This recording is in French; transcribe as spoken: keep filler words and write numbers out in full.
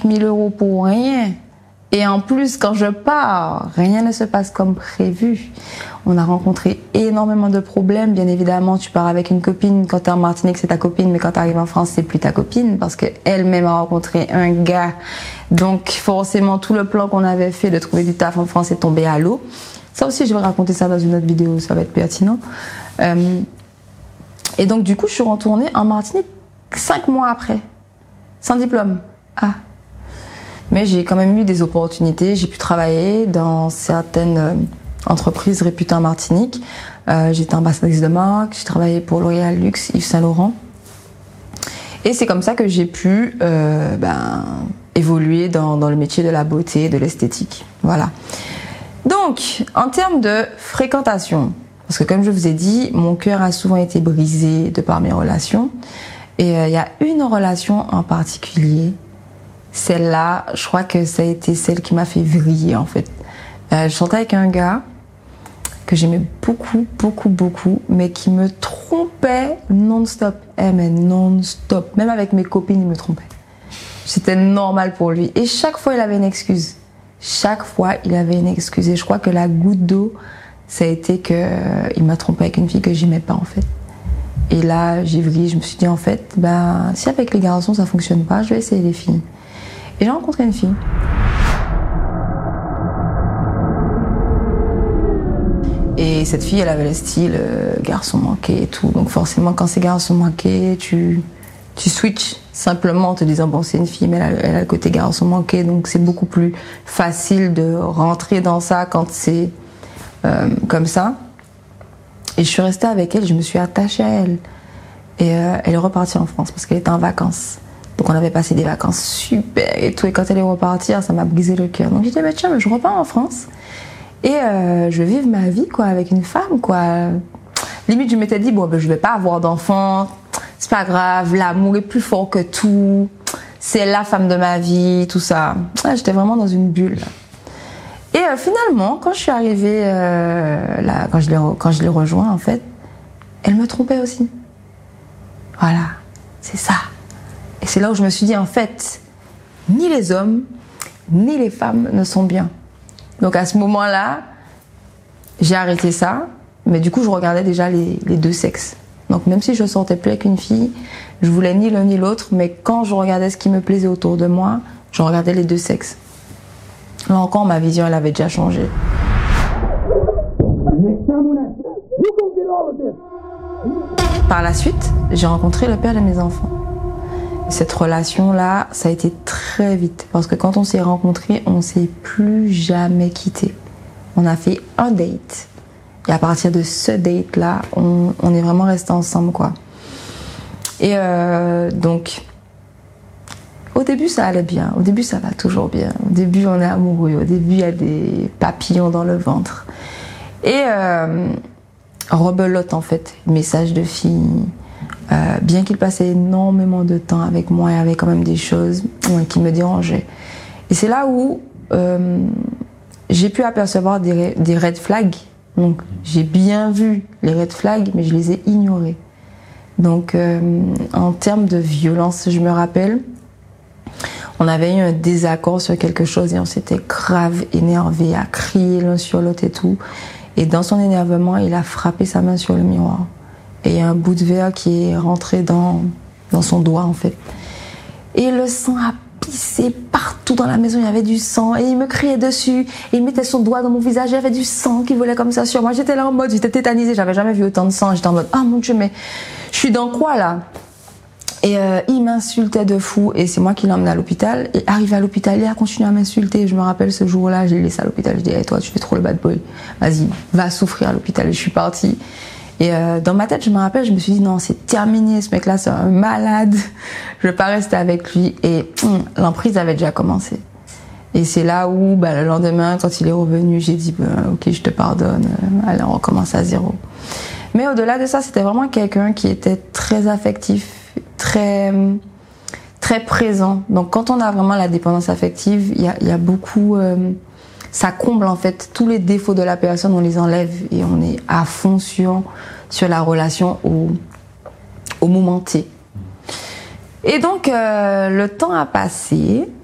cinq mille euros pour rien. Et en plus, quand je pars, rien ne se passe comme prévu. On a rencontré énormément de problèmes. Bien évidemment, tu pars avec une copine. Quand t'es en Martinique, c'est ta copine. Mais quand t'arrives en France, c'est plus ta copine. Parce qu'elle-même a rencontré un gars. Donc, forcément, tout le plan qu'on avait fait de trouver du taf en France est tombé à l'eau. Ça aussi, je vais raconter ça dans une autre vidéo. Ça va être pertinent. Euh, et donc, du coup, je suis retournée en Martinique cinq mois après. Sans diplôme. Ah. Mais j'ai quand même eu des opportunités. J'ai pu travailler dans certaines euh, entreprises réputées en Martinique. Euh, j'étais ambassadrice de marque, j'ai travaillé pour L'Oréal Luxe, Yves Saint Laurent. Et c'est comme ça que j'ai pu euh, ben, évoluer dans, dans le métier de la beauté, de l'esthétique. Voilà. Donc, en termes de fréquentation, parce que comme je vous ai dit, mon cœur a souvent été brisé de par mes relations. Et il euh, y a une relation en particulier. Celle-là, je crois que ça a été celle qui m'a fait vriller en fait. Euh, je chantais avec un gars que j'aimais beaucoup, beaucoup, beaucoup, mais qui me trompait non-stop. Eh mais non-stop. Même avec mes copines, il me trompait. C'était normal pour lui. Et chaque fois, il avait une excuse. Chaque fois, il avait une excuse. Et je crois que la goutte d'eau, ça a été que euh, il m'a trompé avec une fille que j'aimais pas en fait. Et là, j'ai vrillé. Je me suis dit en fait, ben si avec les garçons ça fonctionne pas, je vais essayer les filles. Et j'ai rencontré une fille. Et cette fille, elle avait le style euh, garçon manqué et tout. Donc forcément, quand c'est garçon manqué, tu, tu switches simplement en te disant, bon, c'est une fille, mais elle a, elle a le côté garçon manqué. Donc c'est beaucoup plus facile de rentrer dans ça quand c'est euh, comme ça. Et je suis restée avec elle, je me suis attachée à elle. Et euh, elle est repartie en France parce qu'elle était en vacances. Donc on avait passé des vacances super et tout. Et quand elle est repartie, ça m'a brisé le cœur. Donc j'ai dit, bah, tiens, mais je repars en France. Et euh, je vais vivre ma vie quoi, avec une femme. Quoi. Limite, je m'étais dit, bon, ben, je vais pas avoir d'enfant. C'est pas grave, l'amour est plus fort que tout. C'est la femme de ma vie, tout ça. Ah, j'étais vraiment dans une bulle. Et euh, finalement, quand je suis arrivée, euh, là, quand je l'ai, quand je l'ai rejoint, en fait, elle me trompait aussi. Voilà, c'est ça. Et c'est là où je me suis dit, en fait, ni les hommes, ni les femmes ne sont bien. Donc à ce moment-là, j'ai arrêté ça, mais du coup, je regardais déjà les, les deux sexes. Donc même si je sortais plus avec une fille, je voulais ni l'un ni l'autre, mais quand je regardais ce qui me plaisait autour de moi, je regardais les deux sexes. Là encore, ma vision, elle avait déjà changé. Par la suite, j'ai rencontré le père de mes enfants. Cette relation-là, ça a été très vite. Parce que quand on s'est rencontrés, on ne s'est plus jamais quittés. On a fait un date. Et à partir de ce date-là, on, on est vraiment restés ensemble, quoi. Et euh, donc, au début, ça allait bien. Au début, ça va toujours bien. Au début, on est amoureux. Au début, il y a des papillons dans le ventre. Et euh, rebelote, en fait. Message de fille. Euh, bien qu'il passait énormément de temps avec moi, il y avait quand même des choses ouais, qui me dérangeaient. Et c'est là où euh, j'ai pu apercevoir des, des red flags. Donc, j'ai bien vu les red flags, mais je les ai ignorés. Donc, euh, en termes de violence, je me rappelle, on avait eu un désaccord sur quelque chose et on s'était grave énervé, à crier l'un sur l'autre et tout. Et dans son énervement, il a frappé sa main sur le miroir. Et il y a un bout de verre qui est rentré dans, dans son doigt, en fait. Et le sang a pissé partout dans la maison, il y avait du sang. Et il me criait dessus, et il mettait son doigt dans mon visage, il y avait du sang qui volait comme ça sur moi. J'étais là en mode, j'étais tétanisée, j'avais jamais vu autant de sang. J'étais en mode, ah oh, mon Dieu, mais je suis dans quoi, là? Et euh, il m'insultait de fou, et c'est moi qui l'ai emmené à l'hôpital. Et arrivé à l'hôpital, il a continué à m'insulter. Je me rappelle ce jour-là, je l'ai laissé à l'hôpital. Je dis, hey, toi, tu fais trop le bad boy. Vas-y, va souffrir à l'hôpital. Et je suis partie. Et euh, dans ma tête, je me rappelle, je me suis dit, non, c'est terminé, ce mec-là, c'est un malade. Je vais pas rester avec lui. Et hum, l'emprise avait déjà commencé. Et c'est là où, bah, le lendemain, quand il est revenu, j'ai dit, bah, ok, je te pardonne. Allez, on recommence à zéro. Mais au-delà de ça, c'était vraiment quelqu'un qui était très affectif, très, très présent. Donc, quand on a vraiment la dépendance affective, il y a, y a beaucoup... Euh, ça comble en fait tous les défauts de la personne, on les enlève et on est à fond sur, sur la relation au, au moment T. Et donc euh, le temps a passé